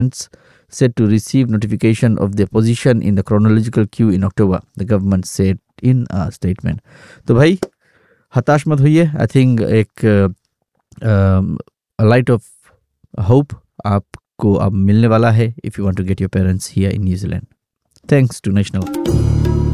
set to receive notification of their position in the chronological queue in October, the government said in a statement. तो भाई हताश मत होइए. I think एक light of hope आपको अब मिलने वाला है if you want to get your parents here in New Zealand. Thanks to national.